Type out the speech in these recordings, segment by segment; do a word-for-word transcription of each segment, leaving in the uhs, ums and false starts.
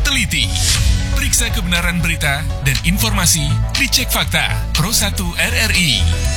teliti. Periksa kebenaran berita dan informasi di Cek Fakta Pro satu R R I.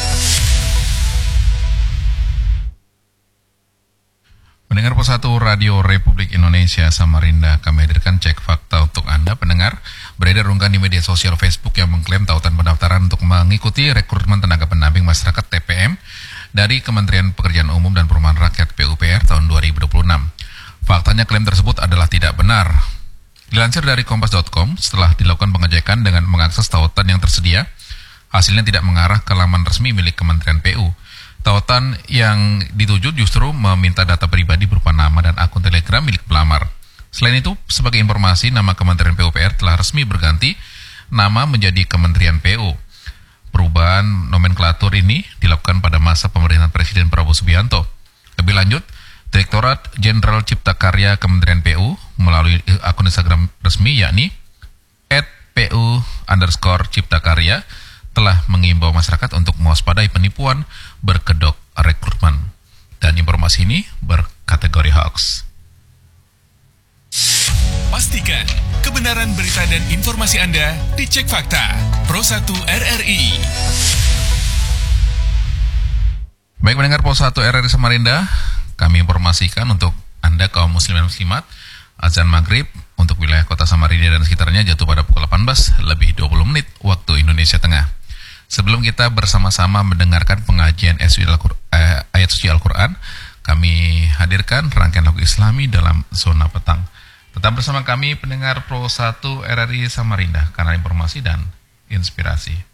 Pendengar Pro satu Radio Republik Indonesia Samarinda, kami hadirkan Cek Fakta untuk Anda pendengar. Beredar unggahan di media sosial Facebook yang mengklaim tautan pendaftaran untuk mengikuti rekrutmen tenaga pendamping masyarakat T P M dari Kementerian Pekerjaan Umum dan Perumahan Rakyat P U P R tahun dua ribu dua puluh enam. Faktanya klaim tersebut adalah tidak benar. Dilansir dari kompas titik com, setelah dilakukan pengecekan dengan mengakses tautan yang tersedia, hasilnya tidak mengarah ke laman resmi milik Kementerian P U. Tautan yang dituju justru meminta data pribadi berupa nama dan akun Telegram milik pelamar. Selain itu, sebagai informasi, nama Kementerian P U P R telah resmi berganti nama menjadi Kementerian P U. Perubahan nomenklatur ini dilakukan pada masa pemerintahan Presiden Prabowo Subianto. Lebih lanjut, Direktorat Jenderal Cipta Karya Kementerian P U melalui akun Instagram resmi yakni et p u underscore cipta karya telah mengimbau masyarakat untuk mewaspadai penipuan berkedok rekrutmen. Dan informasi ini berkategori hoax. Pastikan kebenaran berita dan informasi Anda di Cek Fakta Pro satu R R I. Baik pendengar Pro satu R R I Samarinda, kami informasikan untuk Anda kaum muslim dan muslimat, azan maghrib untuk wilayah kota Samarinda dan sekitarnya jatuh pada pukul delapan belas lebih dua puluh menit waktu Indonesia Tengah. Sebelum kita bersama-sama mendengarkan pengajian eh, ayat suci Al-Quran, kami hadirkan rangkaian lagu Islami dalam zona petang. Tetap bersama kami pendengar Pro satu R R I Samarinda, kanal informasi dan inspirasi.